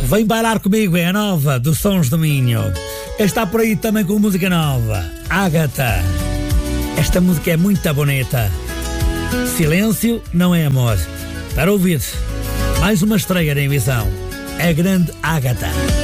Vem bailar comigo, é a nova dos Sons do Minho. Está por aí também com música nova, Ágata. Esta música é muito bonita. Silêncio não é amor. Para ouvir, mais uma estreia na emissão, a grande Ágata.